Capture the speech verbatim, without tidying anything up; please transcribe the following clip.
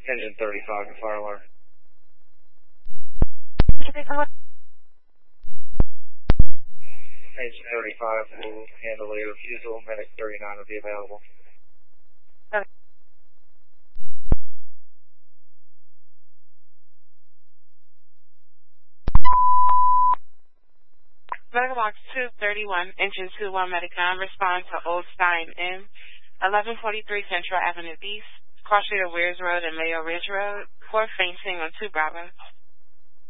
Engine thirty-five to fire alarm. Engine thirty-five will handle a refusal. Medic thirty-nine will be available. Okay. Medical box two thirty-one, engine two one Medicom, respond to Old Stein Inn, eleven forty-three Central Avenue East, cross street of Weirs Road and Mayo Ridge Road, for fainting on two Bravo.